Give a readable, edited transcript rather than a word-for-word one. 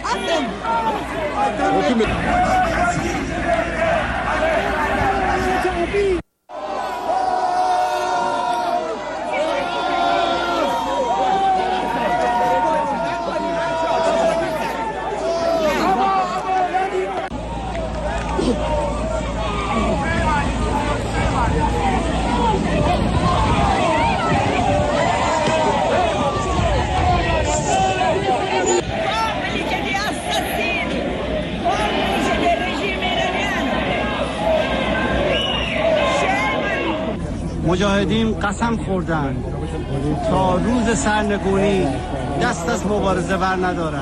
مجاهدین قسم خوردند تا روز سرنگونی دست از مبارزه بر ندارند.